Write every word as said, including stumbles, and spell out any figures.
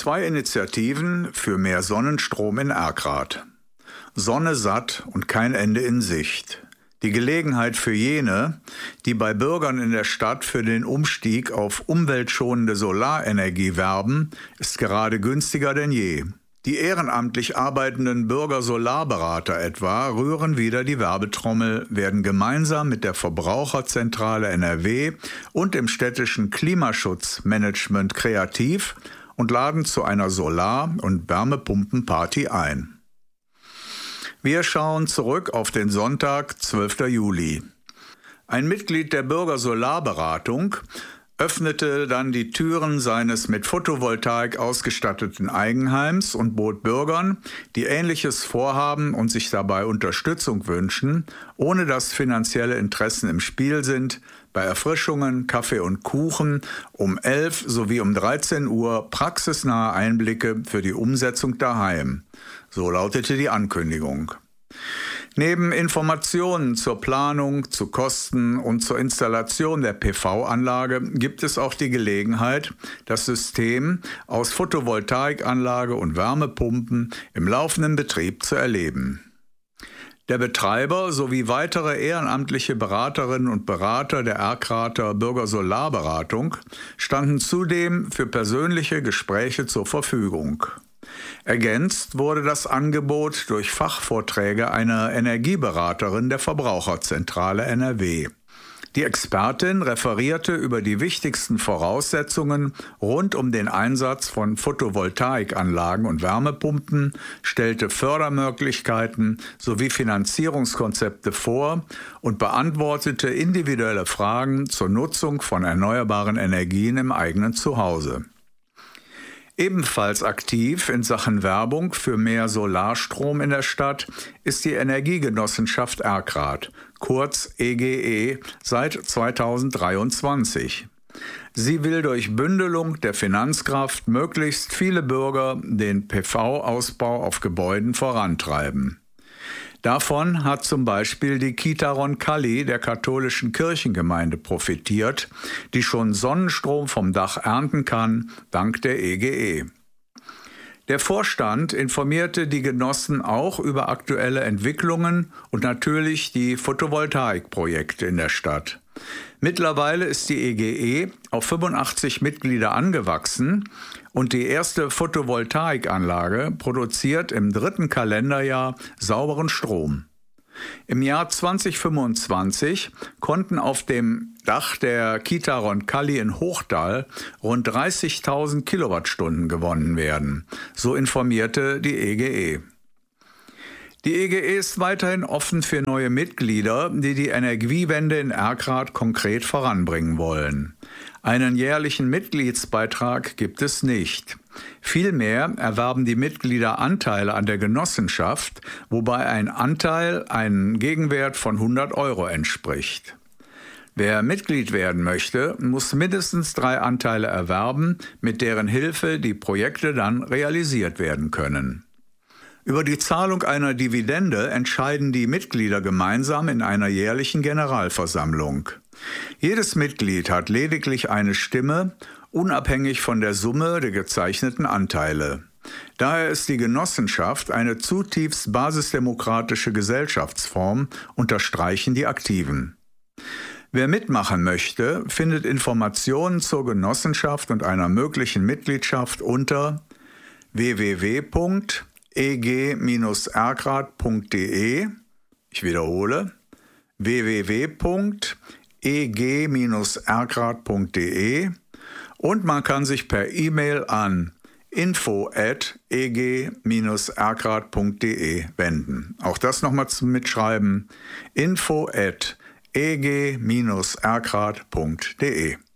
Zwei Initiativen für mehr Sonnenstrom in Erkrath. Sonne satt und kein Ende in Sicht. Die Gelegenheit für jene, die bei Bürgern in der Stadt für den Umstieg auf umweltschonende Solarenergie werben, ist gerade günstiger denn je. Die ehrenamtlich arbeitenden Bürger-Solarberater etwa rühren wieder die Werbetrommel, werden gemeinsam mit der Verbraucherzentrale N R W und dem städtischen Klimaschutzmanagement kreativ und laden zu einer Solar- und Wärmepumpenparty ein. Wir schauen zurück auf den Sonntag, zwölften Juli. Ein Mitglied der Bürger-Solarberatung öffnete dann die Türen seines mit Photovoltaik ausgestatteten Eigenheims und bot Bürgern, die Ähnliches vorhaben und sich dabei Unterstützung wünschen, ohne dass finanzielle Interessen im Spiel sind, bei Erfrischungen, Kaffee und Kuchen um elf sowie um dreizehn Uhr praxisnahe Einblicke für die Umsetzung daheim. So lautete die Ankündigung. Neben Informationen zur Planung, zu Kosten und zur Installation der P V-Anlage gibt es auch die Gelegenheit, das System aus Photovoltaikanlage und Wärmepumpen im laufenden Betrieb zu erleben. Der Betreiber sowie weitere ehrenamtliche Beraterinnen und Berater der Erkrather Bürger-Solarberatung standen zudem für persönliche Gespräche zur Verfügung. Ergänzt wurde das Angebot durch Fachvorträge einer Energieberaterin der Verbraucherzentrale N R W. Die Expertin referierte über die wichtigsten Voraussetzungen rund um den Einsatz von Photovoltaikanlagen und Wärmepumpen, stellte Fördermöglichkeiten sowie Finanzierungskonzepte vor und beantwortete individuelle Fragen zur Nutzung von erneuerbaren Energien im eigenen Zuhause. Ebenfalls aktiv in Sachen Werbung für mehr Solarstrom in der Stadt ist die Energiegenossenschaft Erkrath, kurz E G E, seit zweitausenddreiundzwanzig. Sie will durch Bündelung der Finanzkraft möglichst viele Bürger den P V-Ausbau auf Gebäuden vorantreiben. Davon hat zum Beispiel die Kita Roncalli der katholischen Kirchengemeinde profitiert, die schon Sonnenstrom vom Dach ernten kann, dank der E G E. Der Vorstand informierte die Genossen auch über aktuelle Entwicklungen und natürlich die Photovoltaikprojekte in der Stadt. Mittlerweile ist die E G E auf fünfundachtzig Mitglieder angewachsen und die erste Photovoltaikanlage produziert im dritten Kalenderjahr sauberen Strom. Im Jahr zweitausendfünfundzwanzig konnten auf dem Dach der Kita Roncalli in Hochdahl rund dreißigtausend Kilowattstunden gewonnen werden, so informierte die E G E. Die E G E ist weiterhin offen für neue Mitglieder, die die Energiewende in Erkrath konkret voranbringen wollen. Einen jährlichen Mitgliedsbeitrag gibt es nicht. Vielmehr erwerben die Mitglieder Anteile an der Genossenschaft, wobei ein Anteil einen Gegenwert von hundert Euro entspricht. Wer Mitglied werden möchte, muss mindestens drei Anteile erwerben, mit deren Hilfe die Projekte dann realisiert werden können. Über die Zahlung einer Dividende entscheiden die Mitglieder gemeinsam in einer jährlichen Generalversammlung. Jedes Mitglied hat lediglich eine Stimme, unabhängig von der Summe der gezeichneten Anteile. Daher ist die Genossenschaft eine zutiefst basisdemokratische Gesellschaftsform, unterstreichen die Aktiven. Wer mitmachen möchte, findet Informationen zur Genossenschaft und einer möglichen Mitgliedschaft unter w w w punkt e g erkrath punkt d e. Ich wiederhole, w w w punkt e g erkrath punkt d e und man kann sich per E-Mail an info at e g erkrath punkt d e wenden. Auch das nochmal zum Mitschreiben, info at e g erkrath punkt d e.